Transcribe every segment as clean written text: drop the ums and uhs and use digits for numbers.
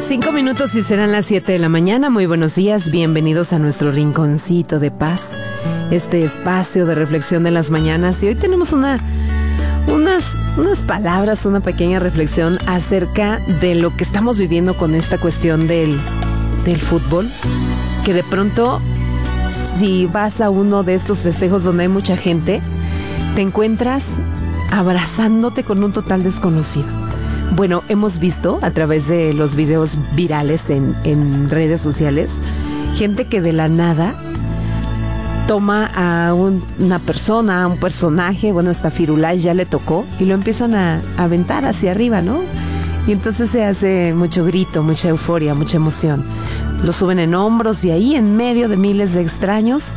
5 minutos y serán las 7 de la mañana. Muy buenos días, bienvenidos a nuestro rinconcito de paz, este espacio de reflexión de las mañanas. Y hoy tenemos unas palabras, una pequeña reflexión acerca de lo que estamos viviendo con esta cuestión del fútbol, que de pronto, si vas a uno de estos festejos donde hay mucha gente, te encuentras abrazándote con un total desconocido. Bueno, hemos visto a través de los videos virales en redes sociales, gente que de la nada toma a una persona, a un personaje, bueno, hasta Firulais ya le tocó, y lo empiezan a aventar hacia arriba, ¿no? Y entonces se hace mucho grito, mucha euforia, mucha emoción. Lo suben en hombros y ahí en medio de miles de extraños,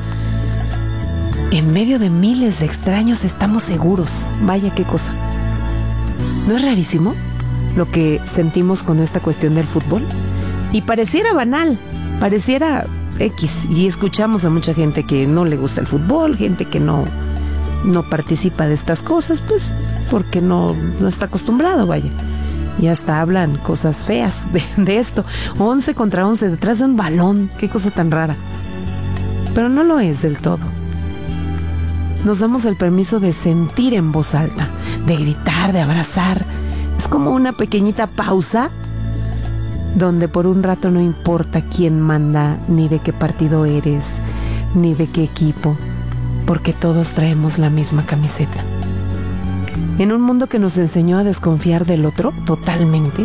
estamos seguros. Vaya qué cosa. ¿No es rarísimo lo que sentimos con esta cuestión del fútbol? Y pareciera banal, pareciera X, y escuchamos a mucha gente que no le gusta el fútbol, gente que no participa de estas cosas, pues porque no está acostumbrado, vaya. Y hasta hablan cosas feas de esto. 11 contra 11 detrás de un balón, qué cosa tan rara. Pero no lo es del todo. Nos damos el permiso de sentir en voz alta, de gritar, de abrazar. Es como una pequeñita pausa donde por un rato no importa quién manda, ni de qué partido eres, ni de qué equipo, porque todos traemos la misma camiseta. En un mundo que nos enseñó a desconfiar del otro totalmente,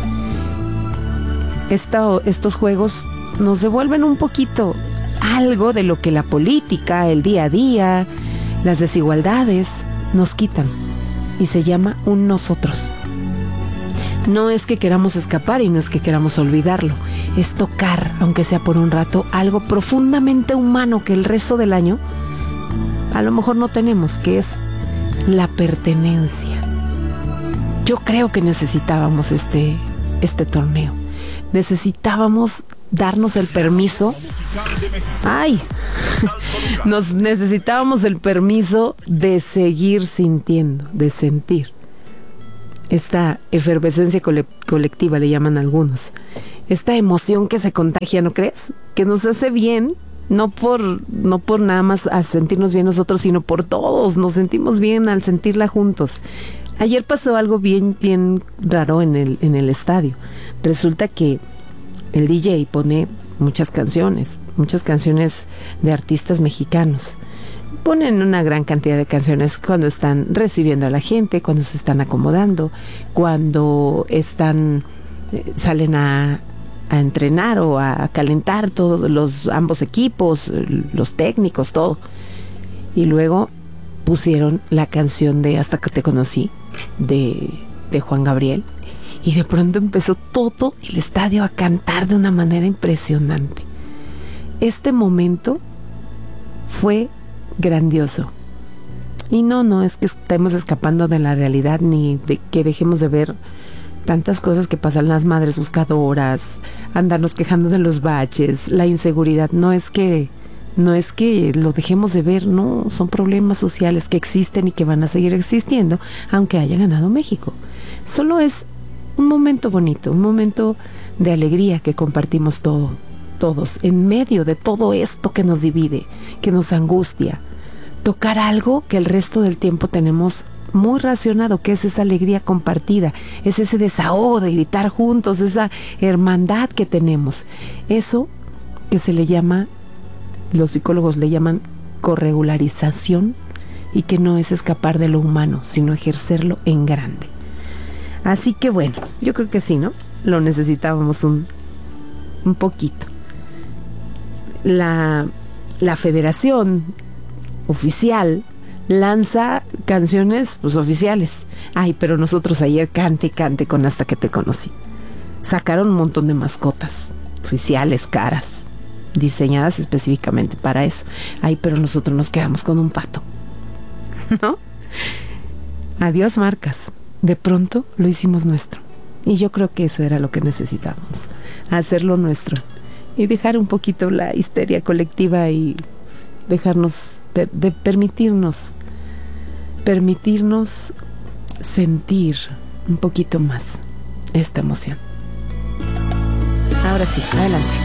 estos juegos nos devuelven un poquito algo de lo que la política, el día a día, las desigualdades nos quitan, y se llama un nosotros. No es que queramos escapar y no es que queramos olvidarlo, es tocar, aunque sea por un rato, algo profundamente humano que el resto del año a lo mejor no tenemos, que es la pertenencia. Yo creo que necesitábamos este torneo. Necesitábamos darnos el permiso. Necesitábamos el permiso de seguir sintiendo, de sentir. Esta efervescencia colectiva le llaman algunos. Esta emoción que se contagia, ¿no crees? Que nos hace bien. No por nada más a sentirnos bien nosotros, sino por todos. Nos sentimos bien al sentirla juntos. Ayer pasó algo bien, bien raro en el estadio. Resulta que el DJ pone muchas canciones de artistas mexicanos. Ponen una gran cantidad de canciones cuando están recibiendo a la gente, cuando se están acomodando, cuando salen a entrenar o a calentar todos ambos equipos, los técnicos, todo. Y luego pusieron la canción de Hasta que te conocí, de Juan Gabriel, y de pronto empezó todo el estadio a cantar de una manera impresionante. Este momento fue grandioso. Y no es que estemos escapando de la realidad, ni de que dejemos de ver tantas cosas que pasan, las madres buscadoras, andarnos quejando de los baches, la inseguridad. No es que lo dejemos de ver, no, son problemas sociales que existen y que van a seguir existiendo aunque haya ganado México. Solo es un momento bonito, un momento de alegría que compartimos todos en medio de todo esto que nos divide, que nos angustia. Tocar algo que el resto del tiempo tenemos muy racionado, que es esa alegría compartida, es ese desahogo de gritar juntos, esa hermandad que tenemos. Eso que se le llama, los psicólogos le llaman corregularización, y que no es escapar de lo humano, sino ejercerlo en grande. Así que bueno, yo creo que sí, ¿no? Lo necesitábamos un poquito. La federación oficial lanza canciones pues oficiales. Pero nosotros ayer cante con Hasta que te conocí. Sacaron un montón de mascotas oficiales, caras, diseñadas específicamente para eso. Pero nosotros nos quedamos con un pato, ¿no? Adiós marcas. De pronto lo hicimos nuestro. Y yo creo que eso era lo que necesitábamos, hacerlo nuestro. Y dejar un poquito la histeria colectiva y dejarnos, de permitirnos sentir un poquito más esta emoción. Ahora sí, adelante.